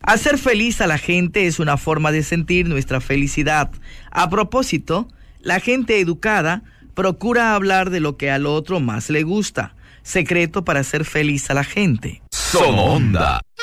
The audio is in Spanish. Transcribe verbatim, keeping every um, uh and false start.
Hacer feliz a la gente es una forma de sentir nuestra felicidad. A propósito, la gente educada procura hablar de lo que al otro más le gusta. Secreto para hacer feliz a la gente. Sononda.